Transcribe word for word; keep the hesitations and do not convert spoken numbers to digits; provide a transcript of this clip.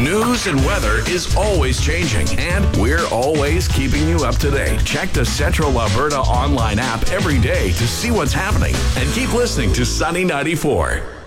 News and weather is always changing, and we're always keeping you up to date. Check the Central Alberta online app every day to see what's happening, and keep listening to Sunny ninety-four.